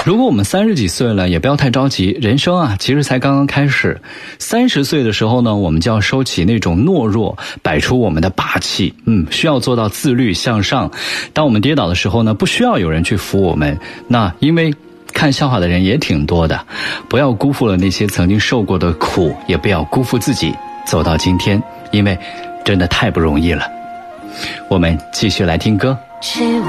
如果我们30几岁了，也不要太着急，人生啊其实才刚刚开始。30岁的时候呢，我们就要收起那种懦弱，摆出我们的霸气。需要做到自律向上。当我们跌倒的时候呢，不需要有人去扶我们，那因为看笑话的人也挺多的。不要辜负了那些曾经受过的苦，也不要辜负自己走到今天，因为真的太不容易了。我们继续来听歌。